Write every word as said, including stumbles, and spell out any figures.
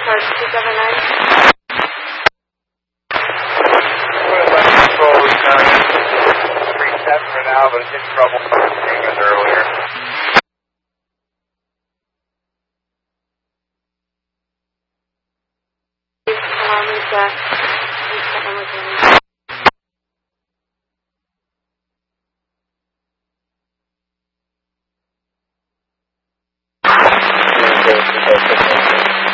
Charge two seven nine. Control is done. Three seven for now, but it's in trouble for the same as earlier. Um, Lisa. Lisa, I'm with you.